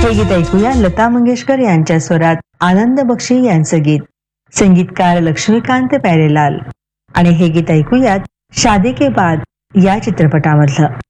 हे गीत ऐकूया लता मंगेशकर यांच्या स्वरात आनंद बक्षी यांचं गीत, संगीतकार लक्ष्मीकांत प्यारेलाल. आणि हे गीत ऐकूयात शादी के बाद या चित्रपटामधलं.